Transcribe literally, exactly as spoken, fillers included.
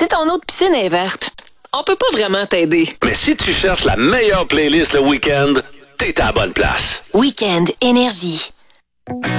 Si ton eau de piscine est verte, on peut pas vraiment t'aider. Mais si tu cherches la meilleure playlist le week-end, t'es à la bonne place. Week-end Énergie.